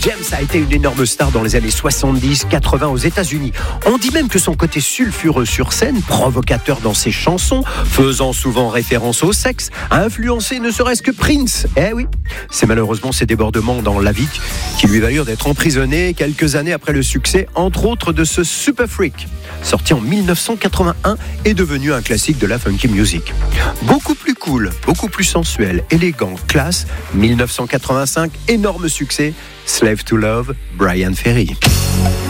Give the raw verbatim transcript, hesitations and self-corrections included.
James a été une énorme star dans les années soixante-dix quatre-vingts aux États-Unis. On dit même que son côté sulfureux sur scène, provocateur dans ses chansons, faisant souvent référence au sexe, a influencé ne serait-ce que Prince. Eh oui, c'est malheureusement ces débordements dans la vie qui lui valurent d'être emprisonné quelques années après le succès, entre autres de ce Super Freak, sorti en dix-neuf cent quatre-vingt-un et devenu un classique de la funky music. Beaucoup plus cool, beaucoup plus sensuel, élégant, classe, dix-neuf cent quatre-vingt-cinq, énorme succès, Slave to Love, Brian Ferry.